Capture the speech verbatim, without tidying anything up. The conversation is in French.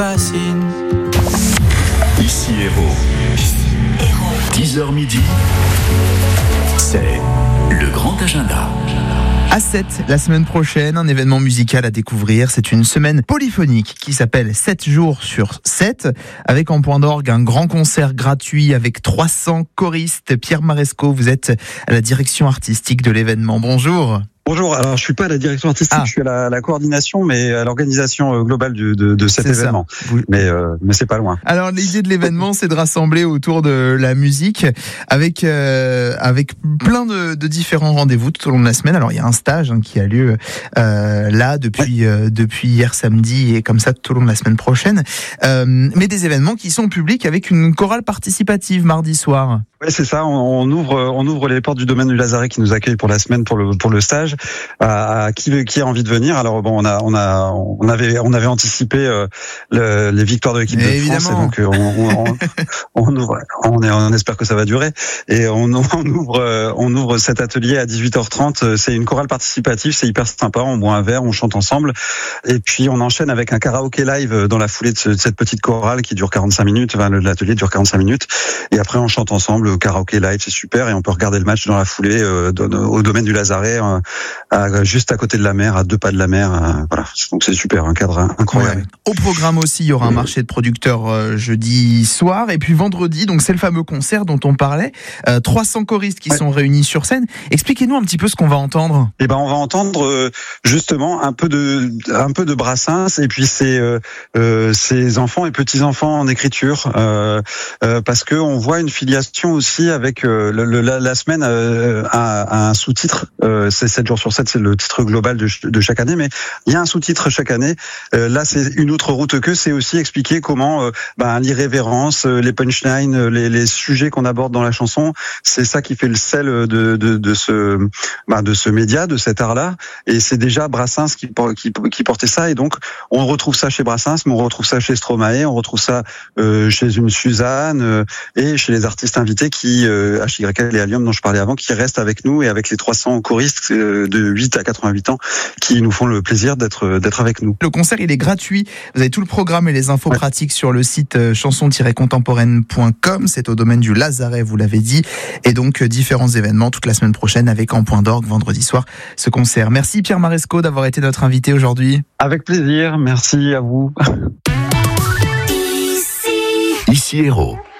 fascine. Ici Héros. dix heures midi, c'est le grand agenda. À sept, la semaine prochaine, un événement musical à découvrir. C'est une semaine polyphonique qui s'appelle sept jours sur sept, avec en point d'orgue un grand concert gratuit avec trois cents choristes. Pierre Maresco, vous êtes à la direction artistique de l'événement. Bonjour. Bonjour, alors je suis pas à la direction artistique, ah. je suis à la, la coordination, mais à l'organisation globale du, de, de cet c'est événement. Vous... Mais, euh, mais c'est pas loin. Alors l'idée de l'événement, c'est de rassembler autour de la musique, avec euh, avec plein de, de différents rendez-vous tout au long de la semaine. Alors il y a un stage hein, qui a lieu euh, là depuis ouais. euh, depuis hier samedi et comme ça tout au long de la semaine prochaine. Euh, mais des événements qui sont publics avec une chorale participative mardi soir. Oui, c'est ça. On, on ouvre, on ouvre les portes du domaine du Lazaret qui nous accueille pour la semaine pour le pour le stage. À, à qui qui a envie de venir. Alors bon, on a on a on avait on avait anticipé euh, le, les victoires de l'équipe de évidemment. France et donc on on, on, on ouvre. On, est, on espère que ça va durer et on, on ouvre on ouvre cet atelier à dix-huit heures trente. C'est une chorale participative. C'est hyper sympa. On boit un verre, on chante ensemble et puis on enchaîne avec un karaoké live dans la foulée de, ce, de cette petite chorale qui dure quarante-cinq minutes. Enfin, l'atelier dure quarante-cinq minutes et après on chante ensemble. Le karaoké live, c'est super et on peut regarder le match dans la foulée euh, dans, au domaine du Lazaret, euh, à, juste à côté de la mer, à deux pas de la mer. Euh, voilà, donc c'est super, un cadre incroyable. Ouais. Au programme aussi, il y aura un marché de producteurs euh, jeudi soir et puis vendredi, donc c'est le fameux concert dont on parlait. Euh, trois cents choristes qui ouais. sont réunis sur scène. Expliquez-nous un petit peu ce qu'on va entendre. Eh ben, on va entendre euh, justement un peu de un peu de Brassens et puis ses euh, euh, ses enfants et petits enfants en écriture, euh, euh, parce que on voit une filiation aussi avec euh, le, le, la, la semaine euh, à, à un sous-titre. Euh, c'est sept jours sur sept, c'est le titre global de, de chaque année, mais il y a un sous-titre chaque année. Euh, là, c'est une autre route que c'est aussi expliquer comment euh, ben, l'irrévérence, euh, les punchlines, les, les sujets qu'on aborde dans la chanson, c'est ça qui fait le sel de, de, de ce ben, de ce média, de cet art-là. Et c'est déjà Brassens qui, qui, qui portait ça. Et donc, on retrouve ça chez Brassens, mais on retrouve ça chez Stromae, on retrouve ça euh, chez une Suzanne euh, et chez les artistes invités qui euh, H Y L et Allium dont je parlais avant, qui restent avec nous et avec les trois cents choristes euh, de huit à quatre-vingt-huit ans qui nous font le plaisir d'être d'être avec nous. Le concert, il est gratuit. Vous avez tout le programme et les infos ouais. pratiques sur le site chanson tiret contemporaine point com. C'est au domaine du Lazaret, vous l'avez dit. Et donc, différents événements toute la semaine prochaine avec en point d'orgue vendredi soir ce concert. Merci Pierre Maresco d'avoir été notre invité aujourd'hui. Avec plaisir. Merci à vous. Ici Héros.